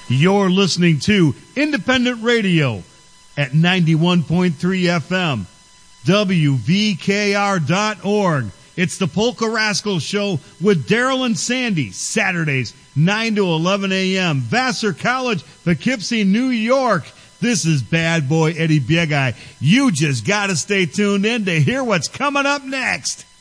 You're listening to Independent Radio at 91.3 FM, WVKR.org. It's the Polka Rascals Show with Daryl and Sandy, Saturdays, 9 to 11 a.m., Vassar College, Poughkeepsie, New York. This is Bad Boy Eddie Biegai. You just got to stay tuned in to hear what's coming up next.